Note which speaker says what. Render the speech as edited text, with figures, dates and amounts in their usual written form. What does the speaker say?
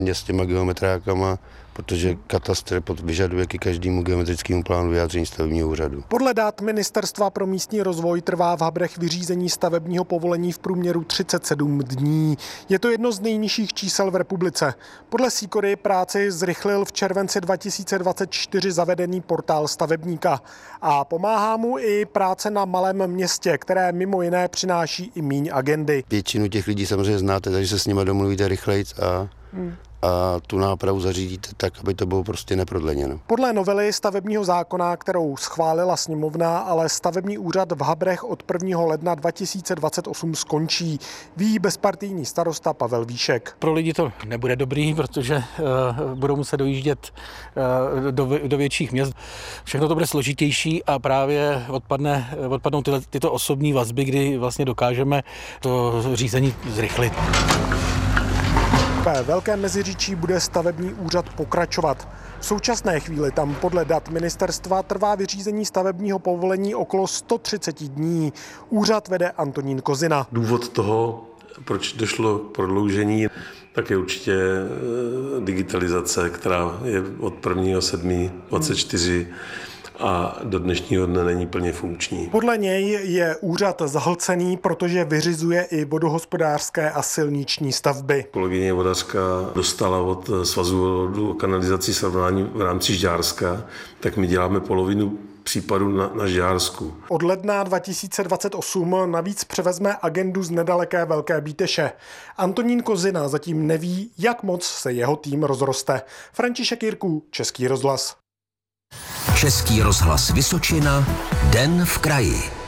Speaker 1: S těma geometrákama, protože katastr vyžaduje k každému geometrickému plánu vyjádření stavebního úřadu.
Speaker 2: Podle dat Ministerstva pro místní rozvoj trvá v Habrech vyřízení stavebního povolení v průměru 37 dní. Je to jedno z nejnižších čísel v republice. Podle Sýkory práci zrychlil v červenci 2024 zavedený portál stavebníka. A pomáhá mu i práce na malém městě, které mimo jiné přináší i míň agendy.
Speaker 1: Většinu těch lidí samozřejmě znáte, takže se s nimi domluvíte rychlejc a tu nápravu zařídíte tak, aby to bylo prostě neprodleněno.
Speaker 2: Podle novely stavebního zákona, kterou schválila sněmovna, ale stavební úřad v Habrech od 1. ledna 2028 skončí, ví bezpartijní starosta Pavel Víšek.
Speaker 3: Pro lidi to nebude dobrý, protože budou muset dojíždět do větších měst. Všechno to bude složitější a právě odpadnou tyto osobní vazby, kdy vlastně dokážeme to řízení zrychlit.
Speaker 2: Ve Velkém Meziříčí bude stavební úřad pokračovat. V současné chvíli tam podle dat ministerstva trvá vyřízení stavebního povolení okolo 130 dní. Úřad vede Antonín Kozina.
Speaker 4: Důvod toho, proč došlo k prodloužení, tak je určitě digitalizace, která je od 1.7.24 a do dnešního dne není plně funkční.
Speaker 2: Podle něj je úřad zahlcený, protože vyřizuje i vodohospodářské a silniční stavby.
Speaker 4: Kolegyně vodařka dostala od Svazu kanalizací srovnání v rámci Žďárska, tak my děláme polovinu případů na Žďársku.
Speaker 2: Od ledna 2028 navíc převezme agendu z nedaleké Velké Bíteše. Antonín Kozina zatím neví, jak moc se jeho tým rozroste. František Jirků, Český rozhlas.
Speaker 5: Český rozhlas Vysočina, Den v kraji.